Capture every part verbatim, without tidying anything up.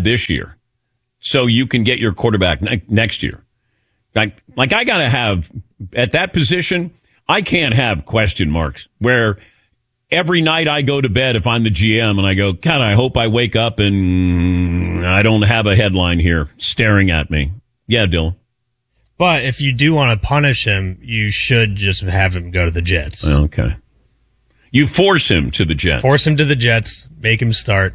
bad this year so you can get your quarterback ne- next year. Like, like I got to have, at that position, I can't have question marks where every night I go to bed, if I'm the G M, and I go, God, I hope I wake up and I don't have a headline here staring at me. Yeah, Dylan. But if you do want to punish him, you should just have him go to the Jets. Okay. You force him to the Jets. Force him to the Jets. Make him start.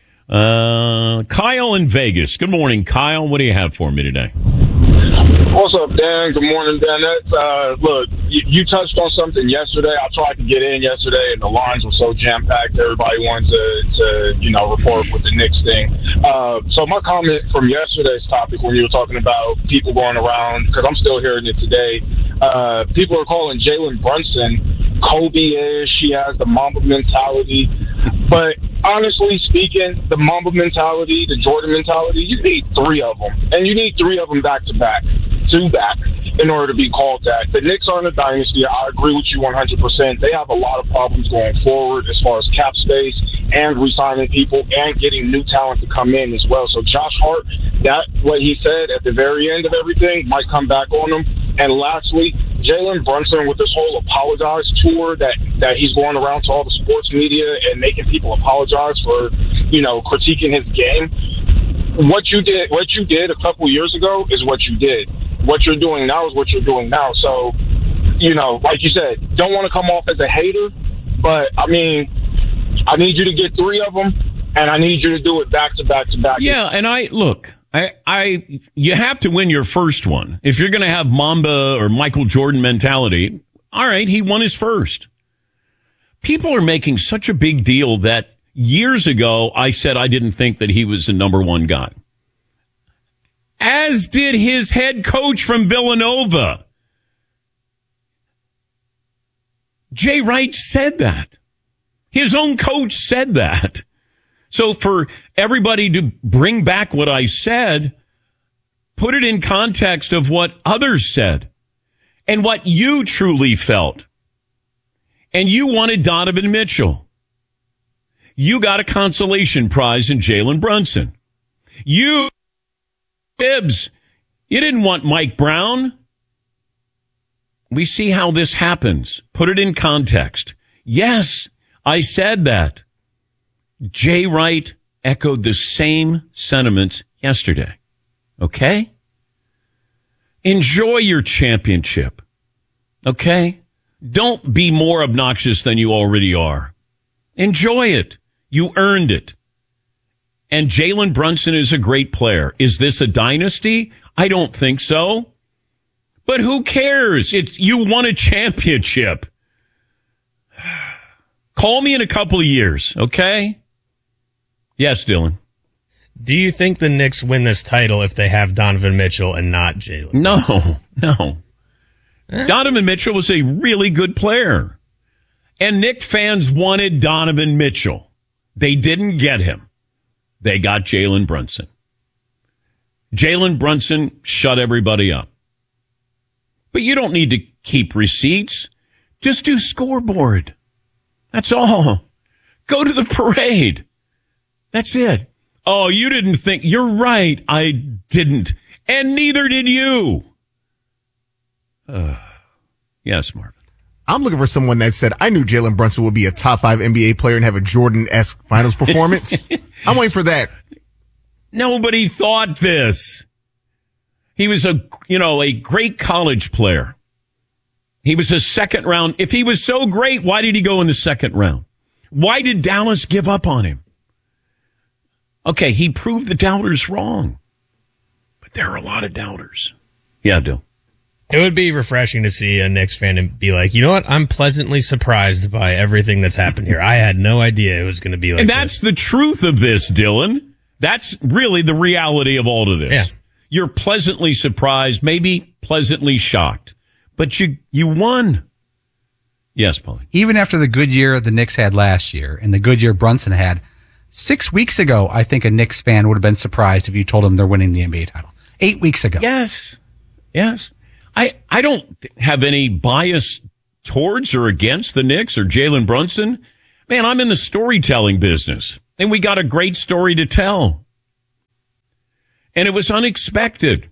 Uh, Kyle in Vegas. Good morning, Kyle. What do you have for me today? What's up, Dan? Good morning, Dan. Uh, look, you, you touched on something yesterday. I tried to get in yesterday, and the lines were so jam-packed. Everybody wanted to, to you know, report with the Knicks thing. Uh, so my comment from yesterday's topic when you were talking about people going around, because I'm still hearing it today, uh, people are calling Jalen Brunson Kobe-ish. He has the Mamba mentality. But honestly speaking, the Mamba mentality, the Jordan mentality, you need three of them. And you need three of them back-to-back. Two back in order to be called that. The Knicks aren't a dynasty. I agree with you one hundred percent. They have a lot of problems going forward as far as cap space and re-signing people and getting new talent to come in as well. So Josh Hart, that what he said at the very end of everything might come back on him. And lastly, Jalen Brunson with this whole apologize tour that, that he's going around to all the sports media and making people apologize for, you know, critiquing his game. What you did, what you did a couple years ago is what you did. What you're doing now is what you're doing now. So, you know, like you said, don't want to come off as a hater, but I mean, I need you to get three of them, and I need you to do it back to back to back. Yeah, and I look, I, I, you have to win your first one if you're going to have Mamba or Michael Jordan mentality. All right, he won his first. People are making such a big deal that years ago I said I didn't think that he was the number one guy. As did his head coach from Villanova. Jay Wright said that. His own coach said that. So for everybody to bring back what I said, put it in context of what others said and what you truly felt. And you wanted Donovan Mitchell. You got a consolation prize in Jalen Brunson. You Bibbs, you didn't want Mike Brown. We see how this happens. Put it in context. Yes, I said that. Jay Wright echoed the same sentiments yesterday. Okay? Enjoy your championship. Okay? Don't be more obnoxious than you already are. Enjoy it. You earned it. And Jalen Brunson is a great player. Is this a dynasty? I don't think so. But who cares? It's, you won a championship. Call me in a couple of years, okay? Yes, Dylan. Do you think the Knicks win this title if they have Donovan Mitchell and not Jalen? No, no. Eh? Donovan Mitchell was a really good player. And Knicks fans wanted Donovan Mitchell. They didn't get him. They got Jalen Brunson. Jalen Brunson shut everybody up. But you don't need to keep receipts. Just do scoreboard. That's all. Go to the parade. That's it. Oh, you didn't think. You're right. I didn't. And neither did you. Uh, yes, Marvin. I'm looking for someone that said, I knew Jalen Brunson would be a top five N B A player and have a Jordan-esque finals performance. I'm waiting for that. Nobody thought this. He was a, you know, a great college player. He was a second round. If he was so great, why did he go in the second round? Why did Dallas give up on him? Okay, he proved the doubters wrong. But there are a lot of doubters. Yeah, Dill. It would be refreshing to see a Knicks fan and be like, you know what? I'm pleasantly surprised by everything that's happened here. I had no idea it was going to be like And that's this. the truth of this, Dylan. That's really the reality of all of this. Yeah. You're pleasantly surprised, maybe pleasantly shocked. But you, you won. Yes, Paulie. Even after the good year the Knicks had last year and the good year Brunson had, six weeks ago, I think a Knicks fan would have been surprised if you told them they're winning the N B A title. Eight weeks ago. Yes. Yes. I, I don't have any bias towards or against the Knicks or Jalen Brunson. Man, I'm in the storytelling business, and we got a great story to tell. And it was unexpected.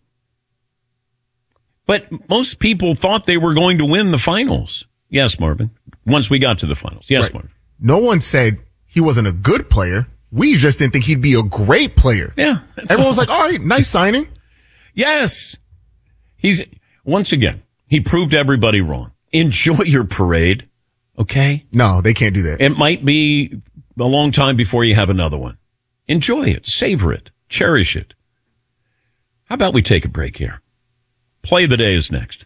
But most people thought they were going to win the finals. Yes, Marvin. Once we got to the finals. Yes, Right. Marvin. No one said he wasn't a good player. We just didn't think he'd be a great player. Yeah. Everyone was like, all right, nice signing. Yes. He's, once again, he proved everybody wrong. Enjoy your parade, okay? No, they can't do that. It might be a long time before you have another one. Enjoy it. Savor it. Cherish it. How about we take a break here? Play of the day is next.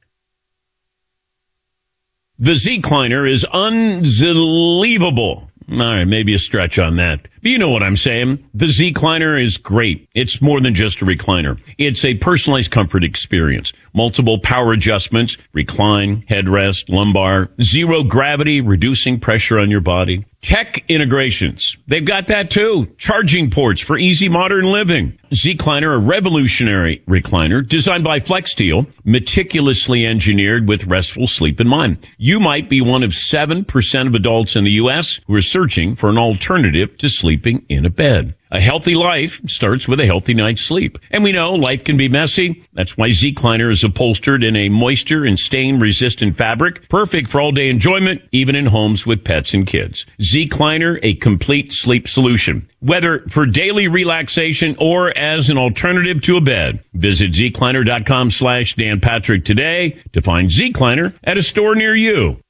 The Z-Kleiner is unbelievable. All right, maybe a stretch on that. But you know what I'm saying. The Z-Kleiner is great. It's more than just a recliner. It's a personalized comfort experience. Multiple power adjustments, recline, headrest, lumbar, zero gravity, reducing pressure on your body. Tech integrations. They've got that too. Charging ports for easy modern living. Z-Kleiner, a revolutionary recliner designed by FlexSteel, meticulously engineered with restful sleep in mind. You might be one of seven percent of adults in the U S who are searching for an alternative to sleeping in a bed. A healthy life starts with a healthy night's sleep. And we know life can be messy. That's why Z-Kleiner is upholstered in a moisture and stain-resistant fabric, perfect for all-day enjoyment, even in homes with pets and kids. Z-Kleiner, a complete sleep solution. Whether for daily relaxation or as an alternative to a bed, visit zkleiner.com slash Dan Patrick today to find Z-Kleiner at a store near you.